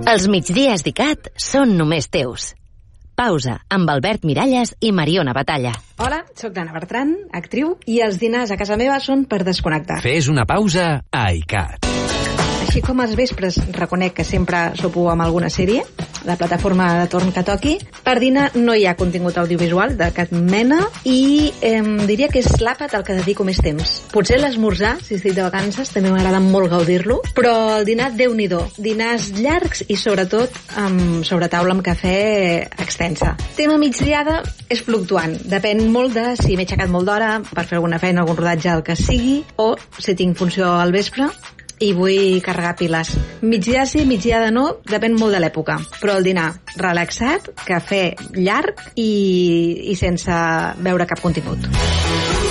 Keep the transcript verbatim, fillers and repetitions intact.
Els migdies d'ICAT són només teus. Pausa, amb Albert Miralles i Mariona Batalla. Hola, sóc Dana Bertran, actriu, i els dinars a casa meva són per desconnectar. Fes una pausa a ICAT. Així com els vespres reconec que sempre sopo amb alguna sèrie, la plataforma de torn que toqui, per dinar no hi ha contingut audiovisual de cap mena i eh, diria que és l'àpat al que dedico més temps. Potser l'esmorzar, si estic de vacances, també m'agrada molt gaudir-lo, però el dinar, Déu-n'hi-do. Dinars llargs i sobretot amb sobretaula amb cafè extensa. Tema migdiada és fluctuant. Depèn molt de si m'he aixecat molt d'hora per fer alguna feina, algun rodatge, el que sigui, o si tinc funció al vespre i vull carregar piles. Migdiada sí, migdiada no, depèn molt de l'època. Però el dinar relaxat, cafè llarg i, i sense veure cap contingut.